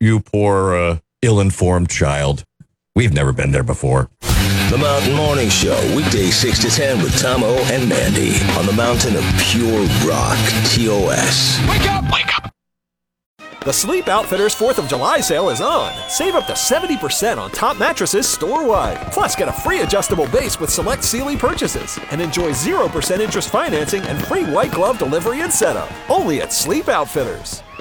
You poor, ill-informed child. We've never been there before. The Mountain Morning Show, weekdays 6 to 10 with Tom O and Mandy on the mountain of pure rock, TOS. Wake up! Wake up! The Sleep Outfitters 4th of July sale is on. Save up to 70% on top mattresses store-wide. Plus, get a free adjustable base with select Sealy purchases. And enjoy 0% interest financing and free white glove delivery and setup. Only at Sleep Outfitters.